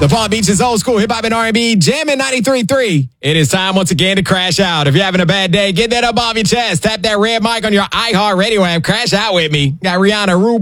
The Palm Beach is old school hip hop and R&B, jamming 93.3. It is time once again to crash out. If you're having a bad day, get that up off your chest. Tap that red mic on your iHeartRadio app. Crash out with me. Got Rihanna, Rue